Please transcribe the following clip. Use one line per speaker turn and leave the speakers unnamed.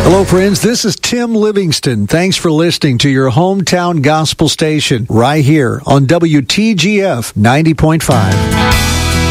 Hello, friends. This is Tim Livingston. Thanks for listening to your hometown gospel station right here on WTGF 90.5.